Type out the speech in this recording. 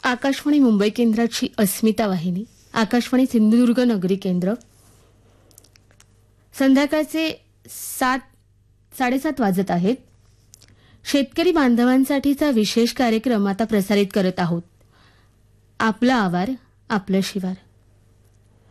आकाशवाणी मुंबई केंद्राची अस्मिता वाहिनी, आकाशवाणी सिंधुदुर्ग नगरी केंद्र. संध्याकाळचे 7:30 वाजत आहेत. शेतकरी बांधवांसाठीचा विशेष कार्यक्रम आता प्रसारित करत आहोत. आपला आवार, आपलं शिवार.